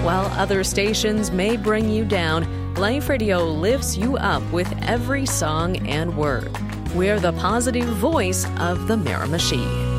While other stations may bring you down, Life Radio lifts you up with every song and word. We're the positive voice of the Miramichi.